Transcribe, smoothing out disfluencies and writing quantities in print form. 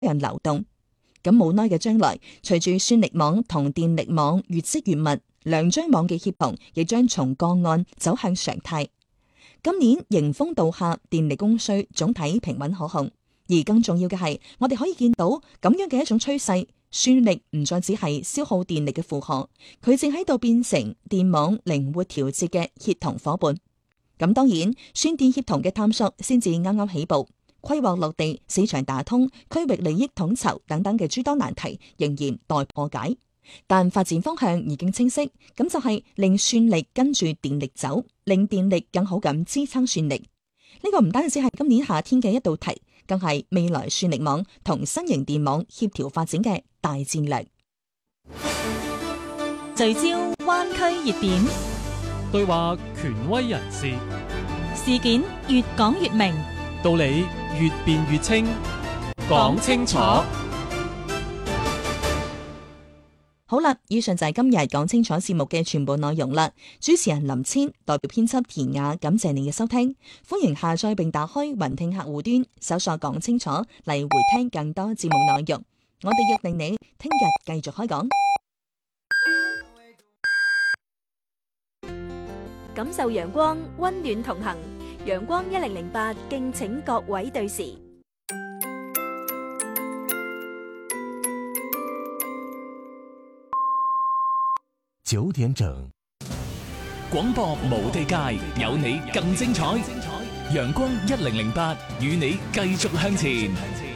人流動。咁冇耐嘅將來，隨住算力網同電力網越積越密，兩張網嘅協同亦將從個案走向常態。今年迎風倒下，電力供需總體平穩可控。而更重要嘅係，我哋可以見到咁樣嘅一種趨勢，算力唔再只係消耗電力嘅負荷，佢正喺度變成電網靈活調節嘅協同夥伴。咁當然，算電協同嘅探索先至啱啱起步。規劃落地、市場打通、區域利益統籌等等嘅諸多難題仍然待破解，但發展方向已經清晰，咁就係令算力跟住電力走，令電力更好咁支撐算力。呢個唔單止係今年夏天嘅一道題，更係未來算力網同新型電網協調發展嘅大戰略。 聚焦灣區熱點， 對話權威人士， 事件越講越明， 道理越辯越清，講清楚。 好啦，以上就係今日講清楚節目嘅全部內容啦。主持人林千代表編輯田雅，感謝你嘅收聽。歡迎下載並打開雲聽客戶端，搜索講清楚嚟回聽更多節目內容。我哋約定你聽日繼續開講。 感受陽光，溫暖同行。陽光1008，敬請各位對時。 9點整， 廣播無地界，有你更精彩。陽光1008，與你繼續向前。